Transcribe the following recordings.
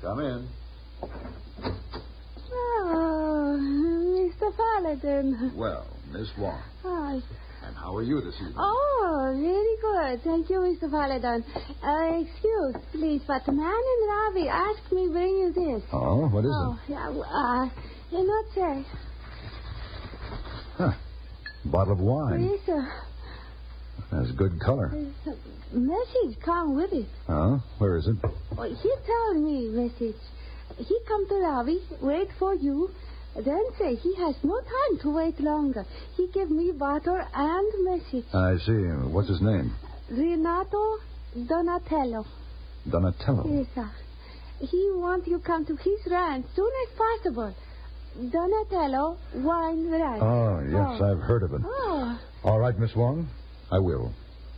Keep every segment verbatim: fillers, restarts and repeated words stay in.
Come in. Oh, Mister Paladin. Well, Miss Wong. Oh, And how are you this evening? oh very good. Thank you, Mister Paladin. Uh, excuse, please, but the man in Ravi asked me bring you this. Oh, what is oh, it? yeah, uh, you not say. Huh. Bottle of wine. Yes, sir. Has good color. There's a message come with it. Oh, where is it? Oh, he told me message. He come to Ravi, wait for you, then say he has no time to wait longer. He give me bottle and message. I see. What's his name? Renato Donatello. Donatello. Yes, sir. He want you come to his ranch soon as possible. Donatello Wine Ranch. Oh, yes, oh. I've heard of it. Oh. All right, Miss Wong, I will.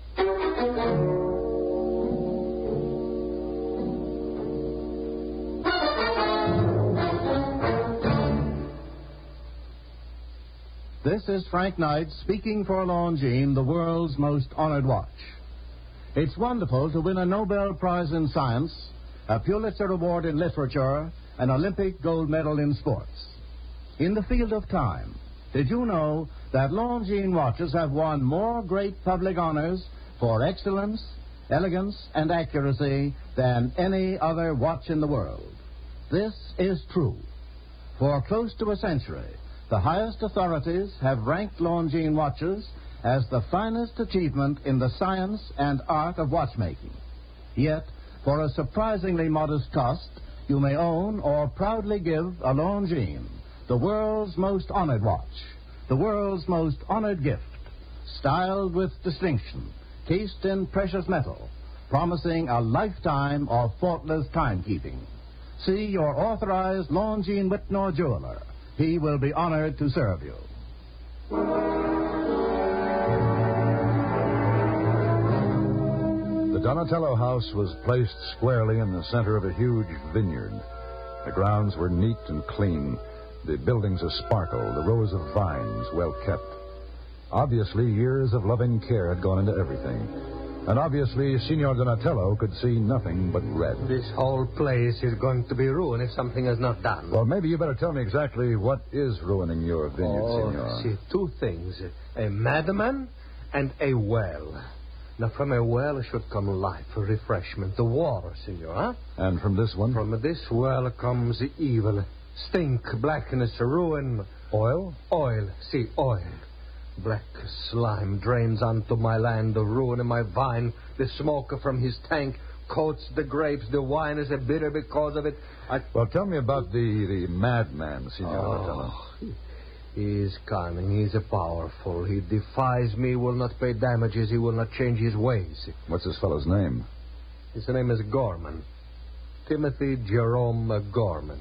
This is Frank Knight speaking for Longines, the world's most honored watch. It's wonderful to win a Nobel Prize in Science, a Pulitzer Award in Literature, an Olympic gold medal in sports. In the field of time, did you know that Longines watches have won more great public honors for excellence, elegance, and accuracy than any other watch in the world? This is true. For close to a century, the highest authorities have ranked Longines watches as the finest achievement in the science and art of watchmaking. Yet, for a surprisingly modest cost, you may own or proudly give a Longines, the world's most honored watch, the world's most honored gift, styled with distinction, cased in precious metal, promising a lifetime of faultless timekeeping. See your authorized Longines Whitnor jeweler. He will be honored to serve you. The Donatello house was placed squarely in the center of a huge vineyard. The grounds were neat and clean, the buildings a sparkle, the rows of vines well kept. Obviously, years of loving care had gone into everything. And obviously, Signor Donatello could see nothing but red. This whole place is going to be ruined if something is not done. Well, maybe you better tell me exactly what is ruining your vineyard, oh, Signor. see, two things. A madman and a well. Now, from a well should come life, refreshment, the water, Signor, huh? And from this one? From this well comes evil, stink, blackness, ruin. Oil? Oil, see, oil. Black slime drains onto my land of ruin, and my vine, the smoke from his tank, coats the grapes. The wine is a bitter because of it. I... Well, tell me about the, the madman, Signor Donatello. Oh, he is cunning. He is powerful. He defies me, will not pay damages. He will not change his ways. What's this fellow's name? His name is Gorman. Timothy Jerome Gorman.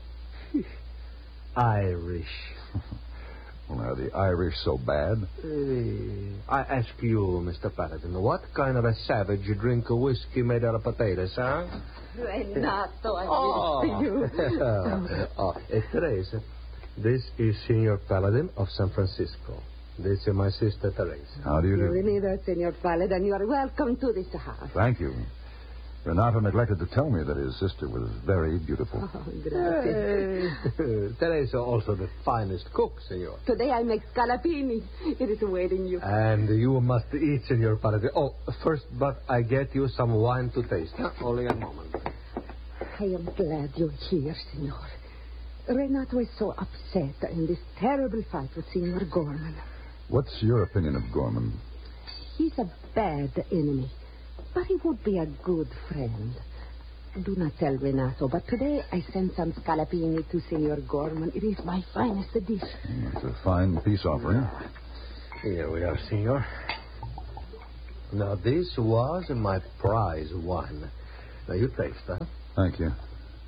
Irish. Well, are the Irish so bad? Uh, I ask you, Mister Paladin, what kind of a savage you drink a whiskey made out of potatoes, huh? Renato, I oh. wish to you. oh, uh, Teresa, this is Senor Paladin of San Francisco. This is my sister, Teresa. How do you do? Neither, Senor Paladin. You are welcome to this house. Thank you. Renato neglected to tell me that his sister was very beautiful. Oh, gracias. Uh, Teresa also the finest cook, senor. Today I make scallopini. It is awaiting you. And you must eat, Senor Paladin. Oh, first, but I get you some wine to taste. Huh? Only a moment. I am glad you're here, Senor. Renato is so upset in this terrible fight with Senor Gorman. What's your opinion of Gorman? He's a bad enemy. But he would be a good friend. Do not tell Renato, but today I sent some scallopini to Senor Gorman. It is my finest dish. It's a fine peace offering. Here we are, senor. Now, this was my prize wine. Now, you taste, huh? Thank you.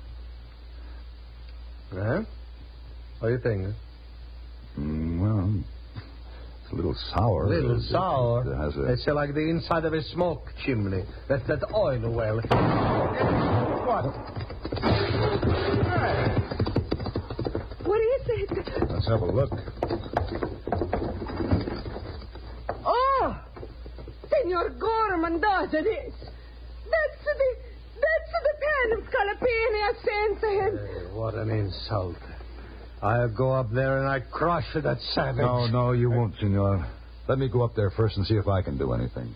Huh? What do you think? Mm, well... It's a little sour. A little it, sour. It has a... It's like the inside of a smoke chimney. That's that oil well. What? What is it? Let's have a look. Oh! Senor Gorman does it is. That's the... That's the kind of scallopini I friend. Hey, what an insult. I'll go up there and I crush that savage. No, no, you won't, senor. Let me go up there first and see if I can do anything.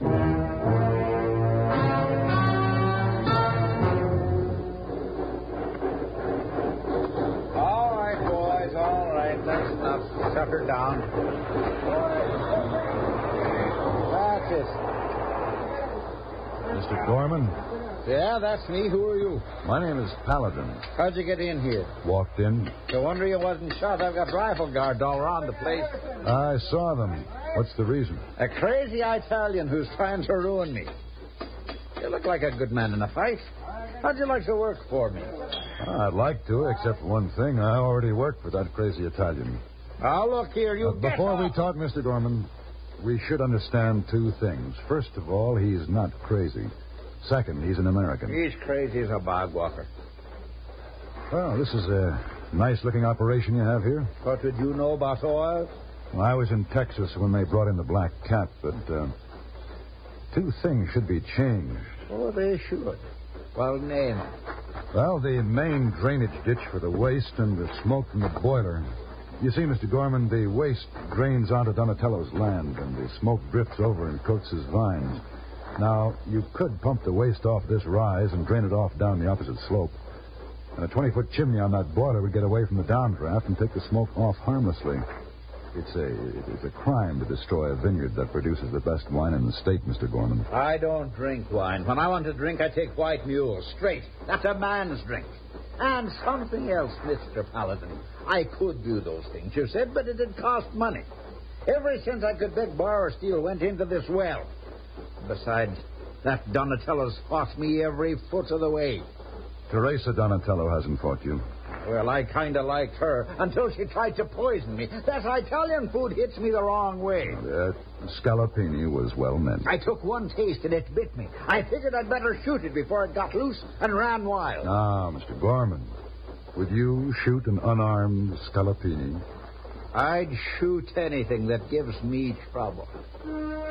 All right, boys, all right. That's enough. Shut her down. That's it. Mister Gorman, Yeah, that's me. Who are you? my name is Paladin. How'd you get in here? Walked in. No wonder you wasn't shot. I've got rifle guards all around the place. I saw them. What's the reason? A crazy Italian who's trying to ruin me. You look like a good man in a fight. How'd you like to work for me? I'd like to, except for one thing. I already work for that crazy Italian. Now, look here, you Uh, get before we off. talk, Mister Gorman, we should understand two things. First of all, he's not crazy. Second, he's an American. He's crazy as a bog walker. Well, this is a nice-looking operation you have here. What did you know about oil? Well, I was in Texas when they brought in the Black Cat, but uh, two things should be changed. Oh, they should. Well, name it. Well, the main drainage ditch for the waste and the smoke from the boiler. You see, Mister Gorman, the waste drains onto Donatello's land, and the smoke drifts over and coats his vines. Now, you could pump the waste off this rise and drain it off down the opposite slope. And a twenty-foot chimney on that boiler would get away from the downdraft and take the smoke off harmlessly. It's a it's a crime to destroy a vineyard that produces the best wine in the state, Mister Gorman. I don't drink wine. When I want to drink, I take white mule, straight. That's a man's drink. And something else, Mister Paladin. I could do those things you said, but it'd cost money. Every cent I could beg, borrow, or steal went into this well. Besides, that Donatello's fought me every foot of the way. Teresa Donatello hasn't fought you. Well, I kind of liked her until she tried to poison me. That Italian food hits me the wrong way. Uh, Scalapini was well meant. I took one taste and it bit me. I figured I'd better shoot it before it got loose and ran wild. Ah, Mister Gorman, would you shoot an unarmed Scalapini? I'd shoot anything that gives me trouble.